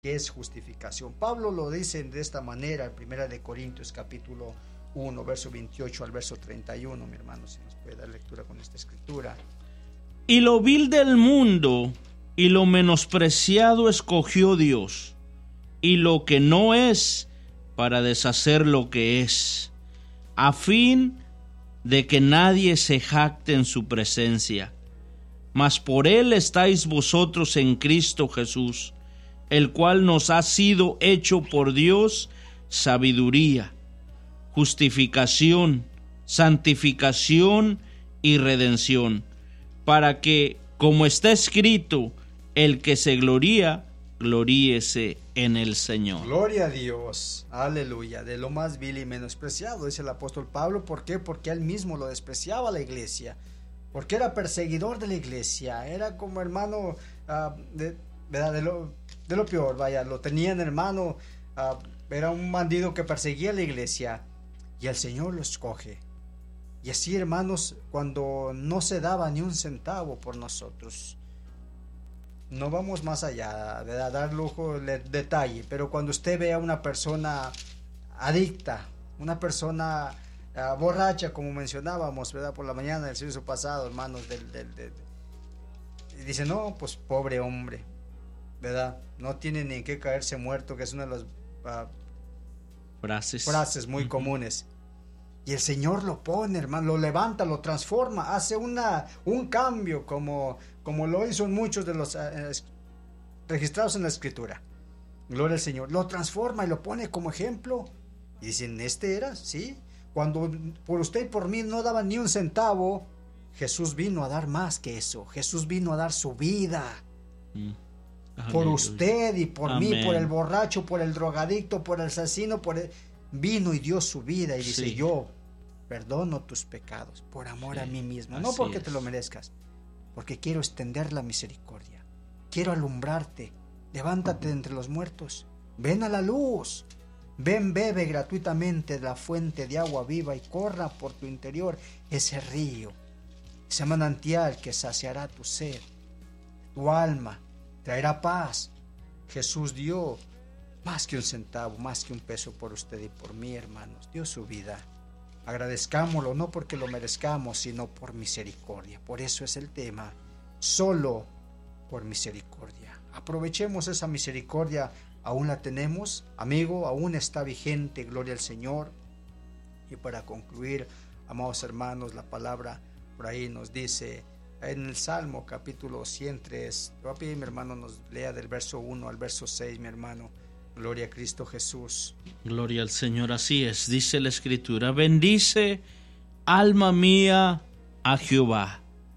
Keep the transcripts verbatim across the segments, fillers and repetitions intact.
que es justificación. Pablo lo dice de esta manera en Primera de Corintios capítulo uno, verso veintiocho al verso treinta y uno, mi hermano, si nos puede dar lectura con esta escritura. Y lo vil del mundo y lo menospreciado escogió Dios, y lo que no es, para deshacer lo que es, a fin de que nadie se jacte en su presencia. Mas por él estáis vosotros en Cristo Jesús, el cual nos ha sido hecho por Dios sabiduría, justificación, santificación y redención, para que, como está escrito, el que se gloría, gloríese en el Señor. Gloria a Dios, aleluya. De lo más vil y menospreciado, dice el apóstol Pablo. ¿Por qué? Porque él mismo lo despreciaba a la iglesia, porque era perseguidor de la iglesia, era como hermano uh, de, de, de, lo, de lo peor, vaya, lo tenían hermano, uh, era un bandido que perseguía a la iglesia, y el Señor lo escoge. Y así, hermanos, cuando no se daba ni un centavo por nosotros, no vamos más allá de dar lujo de detalle, pero cuando usted ve a una persona adicta, una persona uh, borracha, como mencionábamos, ¿verdad? Por la mañana del servicio pasado, hermanos, del, del, del, y dice, no, pues pobre hombre, ¿verdad? No tiene ni en qué caerse muerto, que es una de las uh, frases, frases muy uh-huh. comunes. Y el Señor lo pone, hermano, lo levanta, lo transforma, hace una, un cambio como, como lo hizo en muchos de los eh, registrados en la Escritura. Gloria al Señor. Lo transforma y lo pone como ejemplo. Y dicen, ¿este era? Sí. Cuando por usted y por mí no daba ni un centavo, Jesús vino a dar más que eso. Jesús vino a dar su vida. Mm. Por usted y por Amén. Mí, por el borracho, por el drogadicto, por el asesino, por el... vino y dio su vida y dice, sí. yo perdono tus pecados por amor sí, a mí mismo, no porque es. Te lo merezcas, porque quiero extender la misericordia, quiero alumbrarte, levántate uh-huh. entre los muertos, ven a la luz, ven, bebe gratuitamente de la fuente de agua viva y corra por tu interior ese río, ese manantial que saciará tu sed, tu alma, traerá paz. Jesús dio más que un centavo, más que un peso por usted y por mí, hermanos. Dio su vida. Agradezcámoslo, no porque lo merezcamos, sino por misericordia. Por eso es el tema. Solo por misericordia. Aprovechemos esa misericordia. Aún la tenemos, amigo, aún está vigente. Gloria al Señor. Y para concluir, amados hermanos, la palabra por ahí nos dice en el Salmo capítulo ciento tres. Te voy a pedir, mi hermano, nos lea del verso uno al verso seis, mi hermano. Gloria a Cristo Jesús. Gloria al Señor, así es, dice la Escritura. Bendice, alma mía, a Jehová,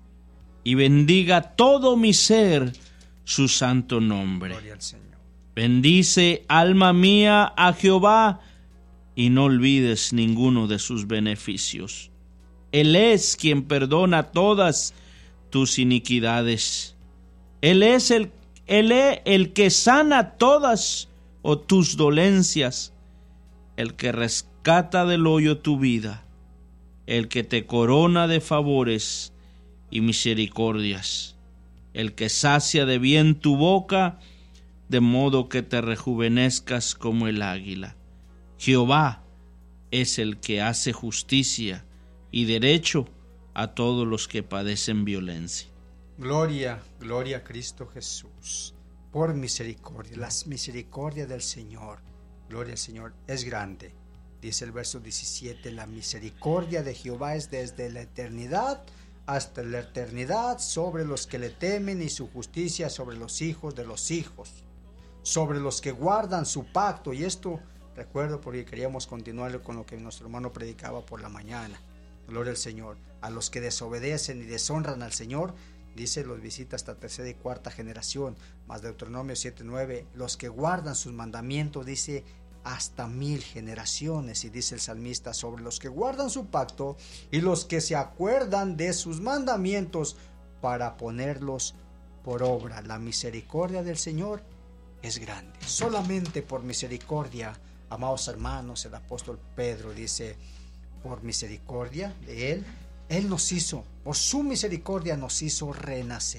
y bendiga todo mi ser su santo nombre. Gloria al Señor. Bendice, alma mía, a Jehová, y no olvides ninguno de sus beneficios. Él es quien perdona todas tus iniquidades. Él es el, él es el que sana todas o tus dolencias, el que rescata del hoyo tu vida, el que te corona de favores y misericordias, el que sacia de bien tu boca, de modo que te rejuvenezcas como el águila. Jehová es el que hace justicia y derecho a todos los que padecen violencia. Gloria, gloria a Cristo Jesús. Por misericordia, la misericordia del Señor, gloria al Señor, es grande. Dice el verso diecisiete, la misericordia de Jehová es desde la eternidad hasta la eternidad sobre los que le temen, y su justicia sobre los hijos de los hijos, sobre los que guardan su pacto. Y esto recuerdo porque queríamos continuar con lo que nuestro hermano predicaba por la mañana. Gloria al Señor. A los que desobedecen y deshonran al Señor, dice, los visita hasta tercera y cuarta generación. Más Deuteronomio siete nueve, los que guardan sus mandamientos, dice, hasta mil generaciones. Y dice el salmista, sobre los que guardan su pacto y los que se acuerdan de sus mandamientos para ponerlos por obra. La misericordia del Señor es grande. Solamente por misericordia, amados hermanos, el apóstol Pedro dice, por misericordia de Él, Él nos hizo, por su misericordia nos hizo renacer.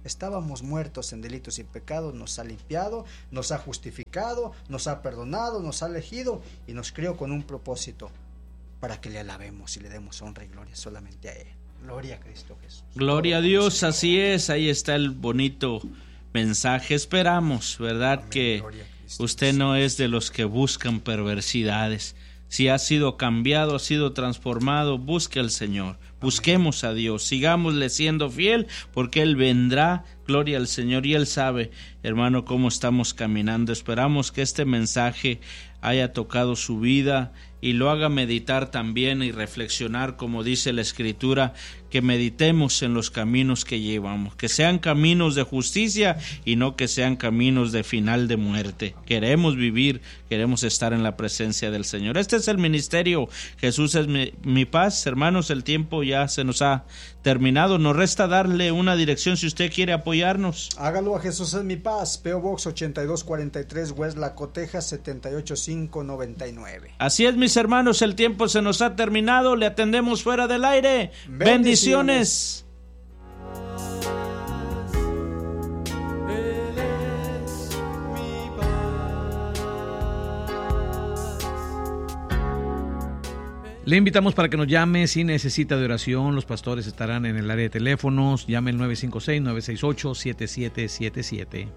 Estábamos muertos en delitos y pecados, nos ha limpiado, nos ha justificado, nos ha perdonado, nos ha elegido y nos creó con un propósito, para que le alabemos y le demos honra y gloria solamente a Él. Gloria a Cristo Jesús. Gloria a Dios, así es, ahí está el bonito mensaje. Esperamos, ¿verdad? Amén. Que usted no es de los que buscan perversidades. Si ha sido cambiado, ha sido transformado, busque al Señor, busquemos a Dios, sigámosle siendo fiel, porque Él vendrá. Gloria al Señor, y Él sabe, hermano, cómo estamos caminando. Esperamos que este mensaje haya tocado su vida y lo haga meditar también y reflexionar, como dice la Escritura, que meditemos en los caminos que llevamos, que sean caminos de justicia y no que sean caminos de final de muerte. Queremos vivir, queremos estar en la presencia del Señor. Este es el ministerio Jesús es mi, mi paz. Hermanos, el tiempo ya se nos ha terminado. Nos resta darle una dirección si usted quiere apoyarnos. Hágalo a Jesús es mi paz, P O Box ochenta y dos cuarenta y tres, West Laco, Texas setenta y ocho cinco noventa y nueve. Así es, mis hermanos, el tiempo se nos ha terminado. Le atendemos fuera del aire. Bendiciones. Bendiciones. Le invitamos para que nos llame si necesita de oración. Los pastores estarán en el área de teléfonos. Llame al nueve cinco seis, nueve seis ocho, siete siete siete siete.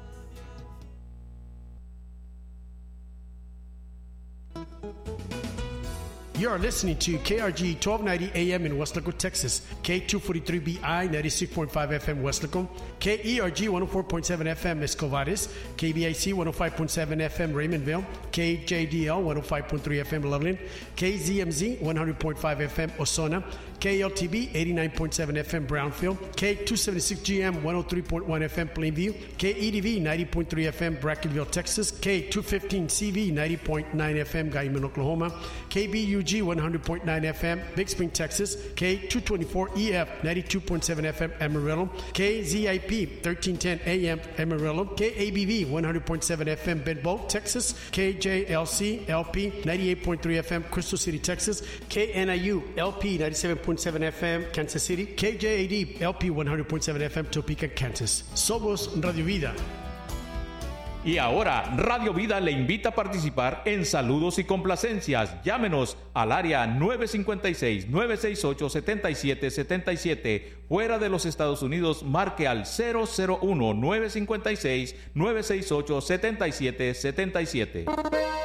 You are listening to K R G twelve ninety A M in Westlaco, Texas, K two forty-three B I ninety-six point five F M Westlaco, K E R G one oh four point seven F M Escovares, K B I C one oh five point seven F M Raymondville, K J D L one oh five point three F M Loveland, K Z M Z one hundred point five F M Osona, K L T B eighty-nine point seven F M Brownfield, K two seventy-six G M one oh three point one F M Plainview, K E D V ninety point three F M Brackenville, Texas, K two fifteen C V ninety point nine F M Guyman, Oklahoma, K B U G one hundred point nine F M Big Spring, Texas, K two twenty-four E F ninety-two point seven F M Amarillo, K Z I P thirteen ten A M Amarillo, K A B V one hundred point seven F M Benbow, Texas, K J L C L P ninety-eight point three F M Crystal City, Texas, K N I U L P ninety-seven point seven F M Kansas City, K J A D L P one hundred point seven F M Topeka, Kansas. Somos Radio Vida. Y ahora, Radio Vida le invita a participar en saludos y complacencias. Llámenos al área nueve cinco seis, nueve seis ocho, siete siete siete siete. Fuera de los Estados Unidos, marque al cero cero uno, nueve cinco seis, nueve seis ocho, siete siete siete siete.